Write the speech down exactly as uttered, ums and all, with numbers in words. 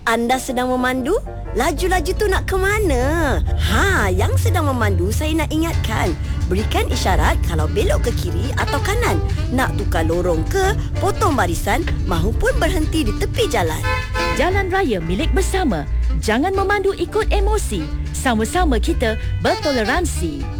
Anda sedang memandu? Laju-laju tu nak ke mana? Ha, yang sedang memandu saya nak ingatkan, berikan isyarat kalau belok ke kiri atau kanan, nak tukar lorong ke, potong barisan mahupun berhenti di tepi jalan. Jalan raya milik bersama. Jangan memandu ikut emosi. Sama-sama kita bertoleransi.